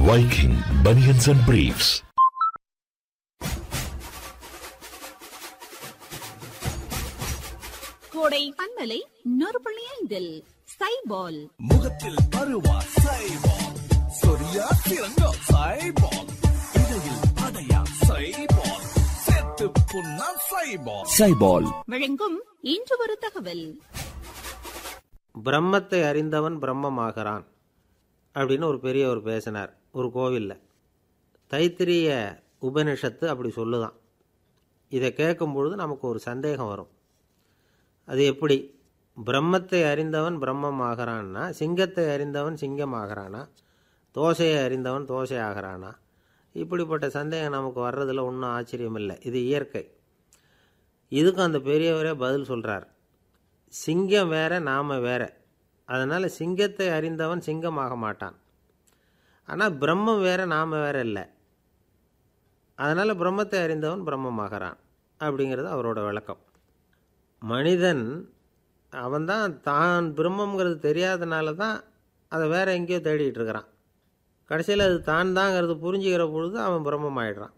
Viking Bunions and Briefs. கோடை பண்பலை 100.5 சைபால் முகத்தில் பருவா சைபால், சொரியா சிறங்கா சைபால், இடையில் அடையா சைபால், செத்து புண்ணா சைபால். சைபால் வழங்கும் இன்று ஒரு தகவல். பிரம்மத்தை அறிந்தவன் பிரம்மமாகிறான் அப்படின்னு ஒரு பெரியவர் பேசினார் ஒரு கோவிலில். தைத்திரிய உபனிஷத்து அப்படி சொல்லுதான். இதை கேட்கும் பொழுது நமக்கு ஒரு சந்தேகம் வரும். அது எப்படி? பிரம்மத்தை அறிந்தவன் பிரம்மமாகிறான்னா, சிங்கத்தை அறிந்தவன் சிங்கமாகிறானா, தோசையை அறிந்தவன் தோசை ஆகிறானா? இப்படிப்பட்ட சந்தேகம் நமக்கு வர்றதில் ஒன்றும் ஆச்சரியம் இல்லை. இது இயற்கை. இதுக்கும் அந்த பெரியவரே பதில் சொல்கிறார். சிங்கம் வேற, நாம் வேற. அதனால் சிங்கத்தை அறிந்தவன் சிங்கமாக மாட்டான். ஆனால் பிரம்மம் வேற, நாம் வேற இல்லை. அதனால் பிரம்மத்தை அறிந்தவன் பிரம்மமாகிறான் அப்படிங்கிறது அவரோட விளக்கம். மனிதன் அவன்தான் தான் பிரம்மங்கிறது தெரியாதனால தான் அதை வேற எங்கேயோ தேடிட்டு இருக்கிறான். கடைசியில் அது தான் தாங்கிறது புரிஞ்சுக்கிற பொழுது அவன் பிரம்மம் ஆயிடுறான்.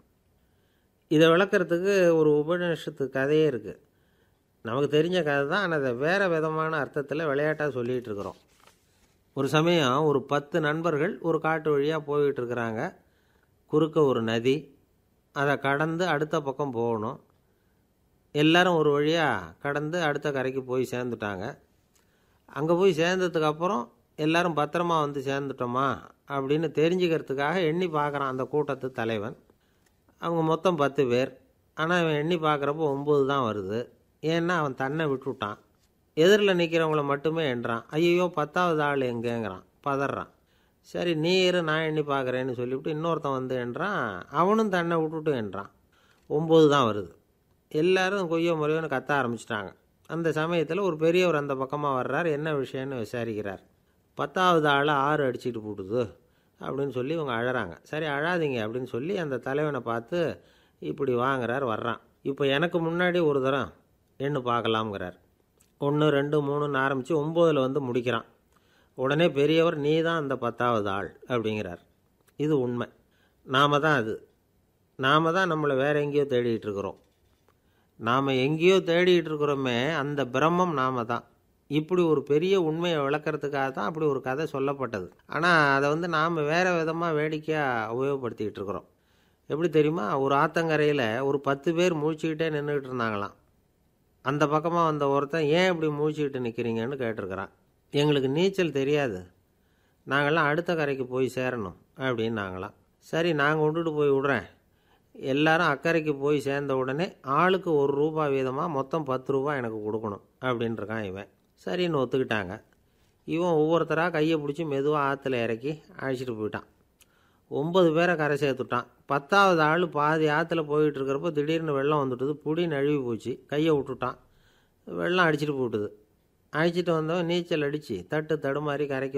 இதை விளக்கிறதுக்கு ஒரு உபநிஷத்து கதையே இருக்குது. நமக்கு தெரிஞ்ச கதை தான், ஆனால் அதை வேறு விதமான அர்த்தத்தில் விளையாட்டாக சொல்லிகிட்டு இருக்கிறோம். ஒரு சமயம் ஒரு 10 நண்பர்கள் ஒரு காட்டு வழியாக போய்கிட்டு இருக்கிறாங்க. குறுக்க ஒரு நதி, அதை கடந்து அடுத்த பக்கம் போகணும். எல்லாரும் ஒரு வழியாக கடந்து அடுத்த கரைக்கு போய் சேர்ந்துட்டாங்க. அங்கே போய் சேர்ந்ததுக்கப்புறம் எல்லாரும் பத்திரமா வந்து சேர்ந்துட்டோமா அப்படின்னு தெரிஞ்சுக்கிறதுக்காக எண்ணி பார்க்குறான் அந்த கூட்டத்து தலைவன். அவங்க மொத்தம் 10 பேர். ஆனால் அவன் எண்ணி பார்க்குறப்போ 9 தான் வருது. ஏன்னா அவன் தன்னை விட்டுவிட்டான். எதிரில் நிற்கிறவங்கள மட்டுமே எண்ணுறான். ஐயோ 10வது ஆள் எங்கேங்கிறான், பதறான். சரி நீ இரு, நான் எண்ணி பார்க்குறேன்னு சொல்லிவிட்டு இன்னொருத்தன் வந்து எண்ணுறான். அவனும் தன்னை விட்டுட்டு எண்ணுறான். 9 தான் வருது. எல்லோரும் கொய்யோ முறையோன்னு கத்த ஆரம்பிச்சிட்டாங்க. அந்த சமயத்தில் ஒரு பெரியவர் அந்த பக்கமாக வர்றார். என்ன விஷயம்னு விசாரிக்கிறார். 10வது ஆளை 6 அடிச்சுட்டு போட்டுது அப்படின்னு சொல்லி இவங்க அழறாங்க. சரி அழாதீங்க அப்படின்னு சொல்லி அந்த தலைவனை பார்த்து இப்படி வாங்குறார். வர்றான். இப்போ எனக்கு முன்னாடி ஒரு தரம் எண்ணு பார்க்கலாம்ங்கிறார். 1 2 3ன்னு ஆரம்பித்து 9ல் வந்து முடிக்கிறான். உடனே பெரியவர் நீ தான் அந்த 10வது ஆள் அப்படிங்கிறார். இது உண்மை. நாம் தான் அது. நாம் தான் நம்மளை வேறு எங்கேயோ தேடிகிட்டு இருக்கிறோம். நாம் எங்கேயோ தேடிகிட்டு இருக்கிறோமே, அந்த பிரம்மம் நாம் தான். இப்படி ஒரு பெரிய உண்மையை விளக்கிறதுக்காக தான் அப்படி ஒரு கதை சொல்லப்பட்டது. ஆனால் அதை வந்து நாம் வேறு விதமாக வேடிக்கையாக உபயோகப்படுத்திக்கிட்டு இருக்கிறோம். எப்படி தெரியுமா? ஒரு ஆத்தங்கரையில் ஒரு 10 பேர் முழிச்சுக்கிட்டே நின்றுக்கிட்டு இருந்தாங்களாம். அந்த பக்கமாக வந்த ஒருத்தன் ஏன் இப்படி முழிச்சுக்கிட்டு நிற்கிறீங்கன்னு கேட்டிருக்கிறான். எங்களுக்கு நீச்சல் தெரியாது, நாங்கள்லாம் அடுத்த கரைக்கு போய் சேரணும் அப்படின்னு நாங்களாம். சரி நான் கொண்டுட்டு போய் விடுறேன். எல்லாரும் அக்கறைக்கு போய் சேர்ந்த உடனே ஆளுக்கு ₹1 வீதமாக மொத்தம் ₹10 எனக்கு கொடுக்கணும் அப்படின்ட்டுருக்கான் இவன். சரின்னு ஒத்துக்கிட்டாங்க. இவன் ஒவ்வொருத்தராக கையை பிடிச்சி மெதுவாக ஆற்றுல இறக்கி அழைச்சிட்டு போயிட்டான். 9 பேரை கரை சேர்த்துட்டான். 10வது ஆள் பாதி ஆற்றுல போயிட்டு இருக்கிறப்போ திடீர்னு வெள்ளம் வந்துட்டுது. புடி நழுவி போச்சு. கையை விட்டுட்டான். வெள்ளம் அடிச்சிட்டு போட்டுது. அழைச்சிட்டு வந்தவன் நீச்சல் அடித்து தட்டு தடுமாறி கரைக்கு